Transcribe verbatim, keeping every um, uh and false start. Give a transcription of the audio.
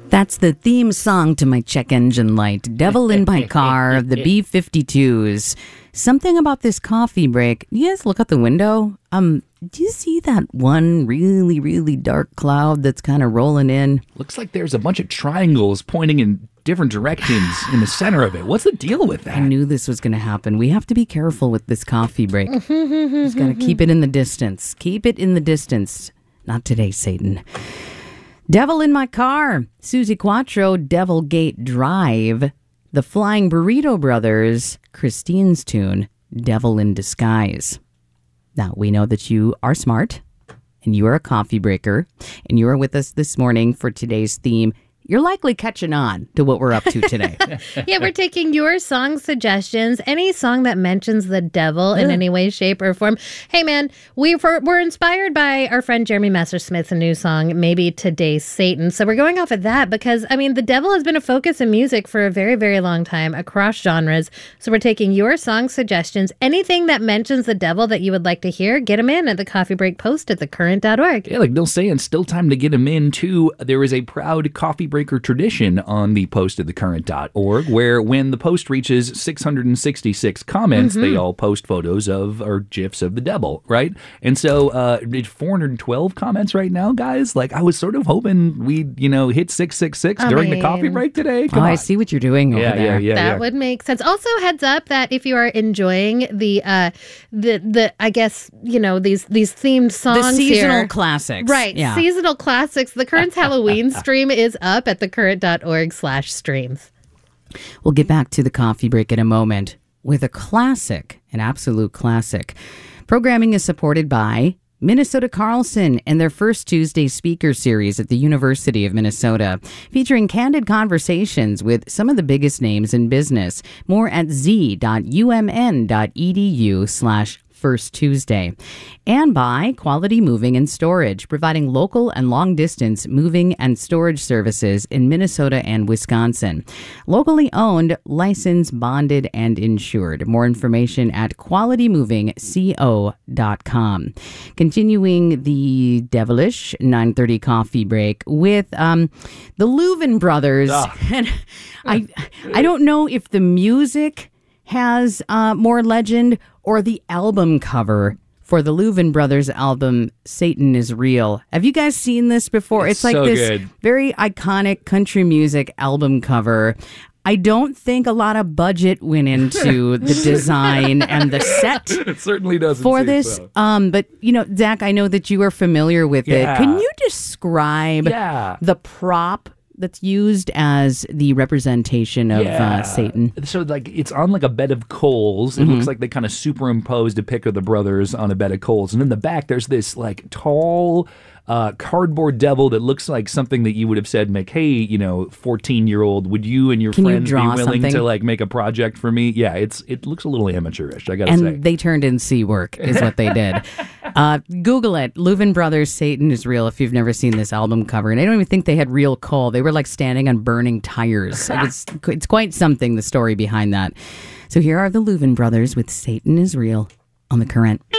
That's the theme song to my check engine light, Devil in My Car of the B fifty-twos. Something about this coffee break. You guys look out the window. Um, do you see that one really, really dark cloud that's kind of rolling in? Looks like there's a bunch of triangles pointing in different directions in the center of it. What's the deal with that? I knew this was going to happen. We have to be careful with this coffee break. Just got to keep it in the distance. Keep it in the distance. Not today, Satan. Devil in My Car, Suzi Quatro, Devil Gate Drive, the Flying Burrito Brothers, Christine's tune, Devil in Disguise. Now, we know that you are smart, and you are a coffee breaker, and you are with us this morning for today's theme. You're likely catching on to what we're up to today. Yeah, we're taking your song suggestions, any song that mentions the devil in Yeah. any way, shape, or form. Hey, man, we were, we're inspired by our friend Jeremy Messersmith's new song, Maybe Today's Satan. So we're going off of that because, I mean, the devil has been a focus in music for a very, very long time across genres. So we're taking your song suggestions, anything that mentions the devil that you would like to hear, get them in at the Coffee Break post at the current dot org. Yeah, like Bill's saying, still time to get them in, too. There is a proud coffee breaker tradition on the post at the current dot org where when the post reaches six hundred sixty-six comments, mm-hmm. they all post photos of or GIFs of the devil, right? And so uh, it's four hundred twelve comments right now, guys. Like, I was sort of hoping we'd, you know, hit six six six I during mean, the coffee break today. Come oh, on. I see what you're doing over yeah, there. Yeah, yeah, that yeah. would make sense. Also, heads up that if you are enjoying the, uh, the, the, I guess, you know, these, these themed songs The seasonal here. classics. Right. Yeah. Seasonal classics. The Current's Halloween stream is up at the current dot org slash streams. We'll get back to the coffee break in a moment with a classic, an absolute classic. Programming is supported by Minnesota Carlson and their First Tuesday speaker series at the University of Minnesota, featuring candid conversations with some of the biggest names in business. More at z dot u m n dot e d u slash First Tuesday. And by Quality Moving and Storage, providing local and long-distance moving and storage services in Minnesota and Wisconsin. Locally owned, licensed, bonded, and insured. More information at quality moving co dot com. Continuing the devilish nine thirty coffee break with um, the Louvin Brothers. Ah. And I, I don't know if the music has uh, more legend or the album cover for the Louvin Brothers album, Satan is Real. Have you guys seen this before? It's It's like so this good. very iconic country music album cover. I don't think a lot of budget went into the design and the set It certainly doesn't for seem this. so. Um, but, you know, Zach, I know that you are familiar with Yeah. it. Can you describe Yeah. the prop that's used as the representation of Yeah. uh, Satan? So, like, it's on like a bed of coals. It Mm-hmm. looks like they kind of superimposed a pic of the brothers on a bed of coals. And in the back, there's this like tall uh, cardboard devil that looks like something that you would have said, like, hey, you know, fourteen-year-old, would you and your Can you friends be draw willing something? to like make a project for me? Yeah, it's it looks a little amateurish, I gotta And say. they turned in sea work, is what they did. uh, Google it. Louvin Brothers, Satan is Real, if you've never seen this album cover. And I don't even think they had real coal. They were like standing on burning tires. It's, it's quite something, the story behind that. So here are the Louvin Brothers with Satan is Real on The Current.